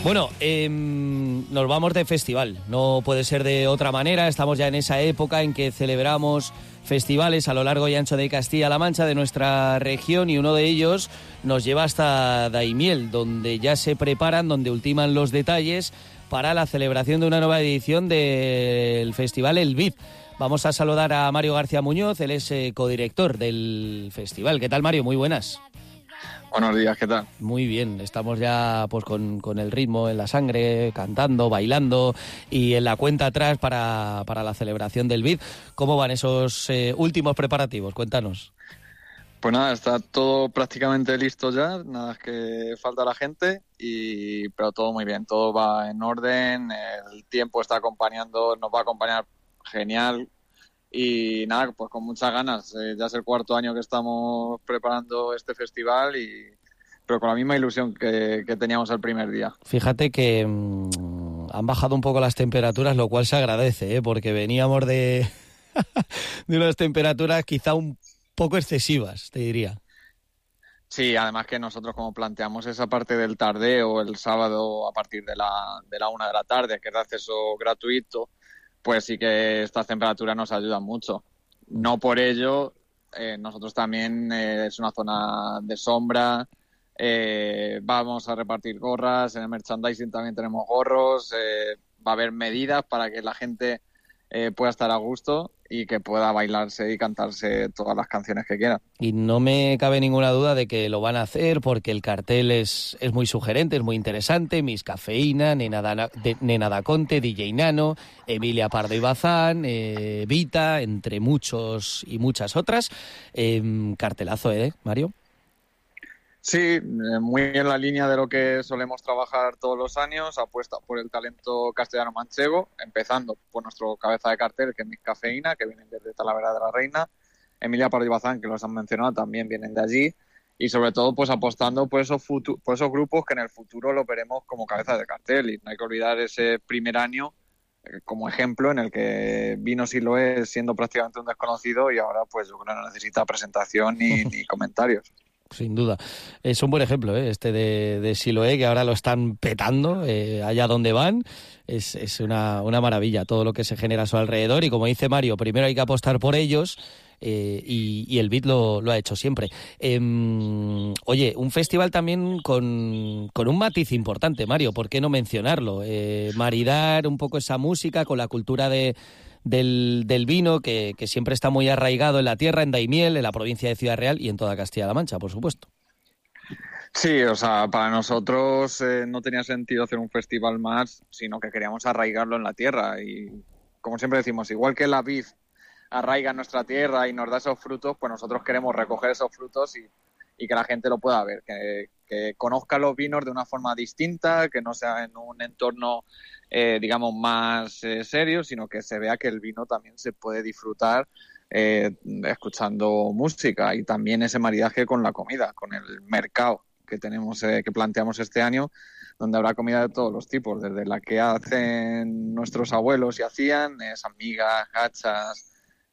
Bueno, nos vamos de festival, no puede ser de otra manera, estamos ya en esa época en que celebramos festivales a lo largo y ancho de Castilla-La Mancha, de nuestra región, y uno de ellos nos lleva hasta Daimiel, donde ya se preparan, donde ultiman los detalles para la celebración de una nueva edición del festival El BID. Vamos a saludar a Mario García Muñoz, él es codirector del festival. ¿Qué tal, Mario? Muy buenas. Buenos días, ¿qué tal? Muy bien, estamos ya pues con el ritmo en la sangre, cantando, bailando y en la cuenta atrás para la celebración del BID. ¿Cómo van esos últimos preparativos? Cuéntanos. Pues nada, está todo prácticamente listo ya, nada es que falta la gente, pero todo muy bien, todo va en orden, el tiempo está acompañando, nos va a acompañar genial. Y nada, pues con muchas ganas. Ya es el cuarto año que estamos preparando este festival, pero con la misma ilusión que teníamos el primer día. Fíjate que han bajado un poco las temperaturas, lo cual se agradece, porque veníamos de unas temperaturas quizá un poco excesivas, te diría. Sí, además que nosotros como planteamos esa parte del tardeo el sábado a partir de la 1 de la tarde, que es de acceso gratuito, pues sí que estas temperaturas nos ayudan mucho. No por ello, nosotros también es una zona de sombra, vamos a repartir gorras, en el merchandising también tenemos gorros, va a haber medidas para que la gente pueda estar a gusto y que pueda bailarse y cantarse todas las canciones que quiera. Y no me cabe ninguna duda de que lo van a hacer porque el cartel es muy sugerente, es muy interesante. Miss Cafeína, Nena Da Conte, DJ Nano, Emilia Pardo y Bazán, Vita, entre muchos y muchas otras. Cartelazo, Mario? Sí, muy en la línea de lo que solemos trabajar todos los años, apuesta por el talento castellano-manchego, empezando por nuestro cabeza de cartel, que es Miss Cafeína, que vienen desde Talavera de la Reina, Emilia Pardo y Bazán, que los han mencionado, también vienen de allí, y sobre todo pues apostando por esos grupos que en el futuro lo veremos como cabeza de cartel, y no hay que olvidar ese primer año como ejemplo en el que vino Siloé siendo prácticamente un desconocido y ahora pues yo creo que no necesita presentación ni comentarios. Sin duda. Es un buen ejemplo, este de Siloé, que ahora lo están petando allá donde van. Es una maravilla todo lo que se genera a su alrededor. Y como dice Mario, primero hay que apostar por ellos y el BID lo ha hecho siempre. Oye, un festival también con un matiz importante, Mario, ¿por qué no mencionarlo? Maridar un poco esa música con la cultura del vino, que siempre está muy arraigado en la tierra, en Daimiel, en la provincia de Ciudad Real y en toda Castilla-La Mancha, por supuesto. Sí, o sea, para nosotros no tenía sentido hacer un festival más, sino que queríamos arraigarlo en la tierra. Y como siempre decimos, igual que la vid arraiga en nuestra tierra y nos da esos frutos, pues nosotros queremos recoger esos frutos y que la gente lo pueda ver, que conozca los vinos de una forma distinta, que no sea en un entorno digamos más serio, sino que se vea que el vino también se puede disfrutar escuchando música, y también ese maridaje con la comida, con el mercado que tenemos, que planteamos este año, donde habrá comida de todos los tipos, desde la que hacen nuestros abuelos y hacían, migas, gachas,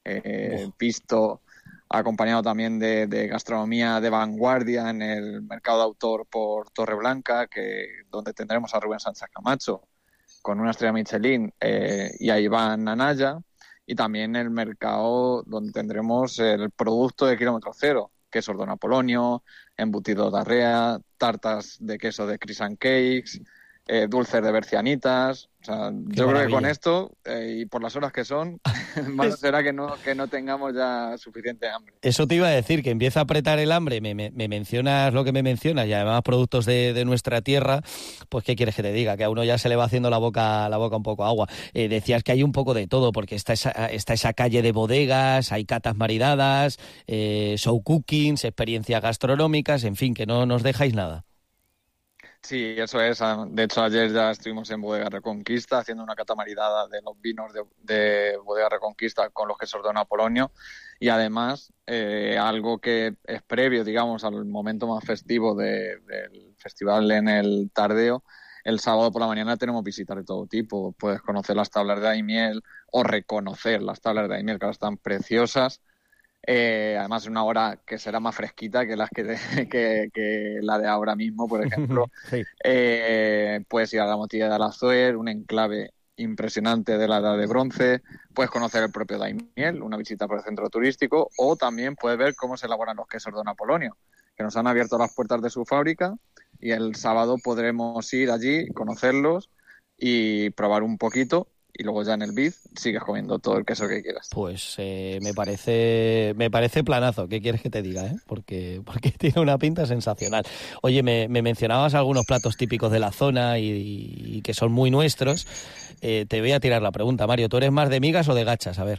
pisto, acompañado también de gastronomía de vanguardia en el mercado de autor por Torreblanca, donde tendremos a Rubén Sánchez Camacho con una estrella Michelin y a Iván Anaya, y también el mercado donde tendremos el producto de kilómetro cero, quesos Don Apolonio, embutidos de arrea, tartas de queso de Chris and Cakes, dulces de bercianitas. O sea, yo creo que con esto y por las horas que son, más será que no tengamos ya suficiente hambre. Eso te iba a decir, que empieza a apretar el hambre, me mencionas lo que me mencionas y además productos de nuestra tierra, pues ¿qué quieres que te diga? Que a uno ya se le va haciendo la boca un poco agua. Decías que hay un poco de todo, porque está esa calle de bodegas, hay catas maridadas, show cookings, experiencias gastronómicas, en fin, que no nos dejáis nada. Sí, eso es. De hecho, ayer ya estuvimos en Bodega Reconquista haciendo una cata maridada de los vinos de Bodega Reconquista con los quesos Don Apolonio, y además algo que es previo, digamos, al momento más festivo del festival en el Tardeo. El sábado por la mañana tenemos visitas de todo tipo. Puedes conocer las tablas de Daimiel o reconocer las tablas de Daimiel, que ahora están preciosas. Además, una hora que será más fresquita que que la de ahora mismo, por ejemplo. Sí. Puedes ir a la Motilla de Alazoer, un enclave impresionante de la Edad de Bronce. Puedes conocer el propio Daimiel, una visita por el centro turístico, o también puedes ver cómo se elaboran los quesos Don Apolonio, que nos han abierto las puertas de su fábrica, y el sábado podremos ir allí, conocerlos y probar un poquito. Y luego ya en el BID sigues comiendo todo el queso que quieras. Pues me parece planazo. ¿Qué quieres que te diga? Porque tiene una pinta sensacional. Oye, me mencionabas algunos platos típicos de la zona y que son muy nuestros. Te voy a tirar la pregunta, Mario. ¿Tú eres más de migas o de gachas? A ver.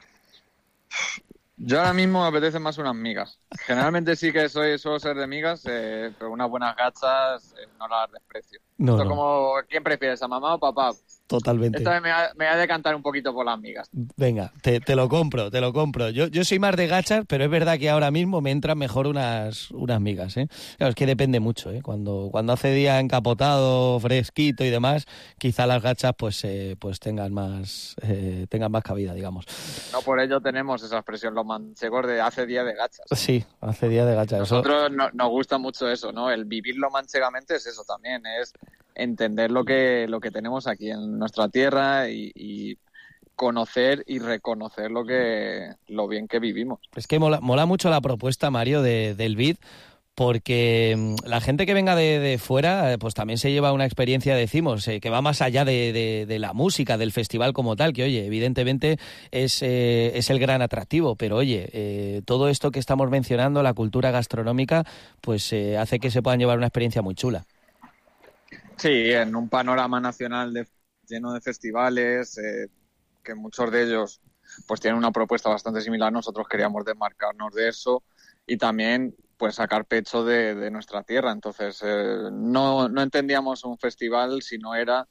Yo ahora mismo me apetece más unas migas. Generalmente sí que suelo ser de migas, pero unas buenas gachas no las desprecio. No. Como, ¿quién prefieres, a mamá o papá? Totalmente. Esta vez me voy a decantar un poquito por las migas. Venga, te lo compro. Yo soy más de gachas, pero es verdad que ahora mismo me entran mejor unas migas, ¿eh? Claro, es que depende mucho, ¿eh? Cuando hace día encapotado, fresquito y demás, quizá las gachas pues tengan más cabida, digamos. No por ello tenemos esa expresión, los manchegos, de hace día de gachas. Sí, hace día de gachas. Nosotros nos gusta mucho eso, ¿no? El vivirlo manchegamente es eso también, es entender lo que tenemos aquí en nuestra tierra y conocer y reconocer lo bien que vivimos. Es que mola mucho la propuesta, Mario, del BID, porque la gente que venga de fuera pues también se lleva una experiencia, decimos, que va más allá de la música, del festival como tal, que oye, evidentemente es el gran atractivo, pero oye, todo esto que estamos mencionando, la cultura gastronómica, pues hace que se puedan llevar una experiencia muy chula. Sí, en un panorama nacional lleno de festivales, que muchos de ellos pues tienen una propuesta bastante similar, nosotros queríamos desmarcarnos de eso y también pues sacar pecho de nuestra tierra. Entonces no entendíamos un festival si no era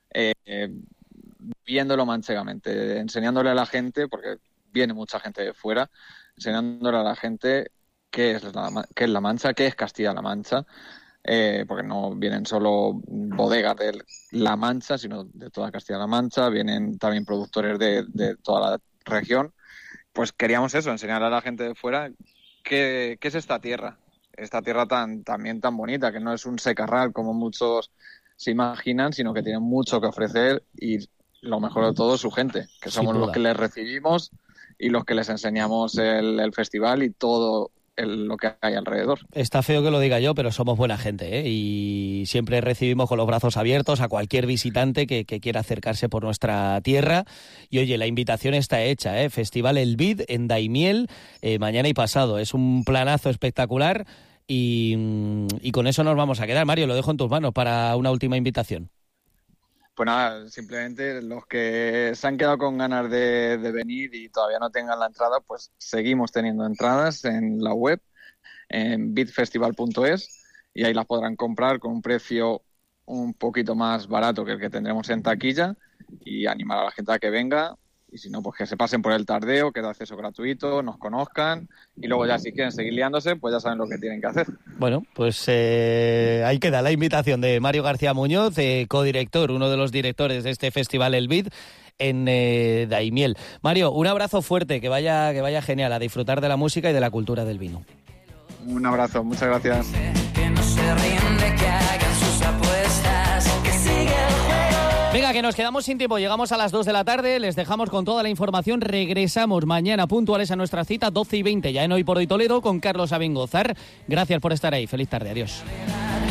viéndolo manchegamente, enseñándole a la gente, porque viene mucha gente de fuera, enseñándole a la gente qué es la Mancha, qué es Castilla-La Mancha, porque no vienen solo bodegas de La Mancha, sino de toda Castilla-La Mancha, vienen también productores de toda la región. Pues queríamos eso, enseñar a la gente de fuera qué es esta tierra también tan bonita, que no es un secarral como muchos se imaginan, sino que tiene mucho que ofrecer y lo mejor de todo, su gente, que somos los que les recibimos y los que les enseñamos el festival y todo lo que hay alrededor. Está feo que lo diga yo, pero somos buena gente, ¿eh? Y siempre recibimos con los brazos abiertos a cualquier visitante que quiera acercarse por nuestra tierra. Y oye, la invitación está hecha, ¿eh? Festival El Bid en Daimiel, mañana y pasado. Es un planazo espectacular y con eso nos vamos a quedar. Mario, lo dejo en tus manos para una última invitación. Pues nada, simplemente los que se han quedado con ganas de venir y todavía no tengan la entrada, pues seguimos teniendo entradas en la web, en bidfestival.es, y ahí las podrán comprar con un precio un poquito más barato que el que tendremos en taquilla y animar a la gente a que venga. Y si no, pues que se pasen por el Tardeo, que da acceso gratuito, nos conozcan y luego ya si quieren seguir liándose, pues ya saben lo que tienen que hacer. Bueno, pues ahí queda la invitación de Mario García Muñoz, codirector, uno de los directores de este festival El Bid en Daimiel. Mario, un abrazo fuerte, que vaya genial, a disfrutar de la música y de la cultura del vino. Un abrazo, muchas gracias. Que no se rinde, que hagan sus apuestas, que siga el juego. Venga, que nos quedamos sin tiempo, llegamos a las 2 de la tarde, les dejamos con toda la información, regresamos mañana puntuales a nuestra cita, 12:20, ya en Hoy por Hoy Toledo, con Carlos Abingozar. Gracias por estar ahí, feliz tarde, adiós.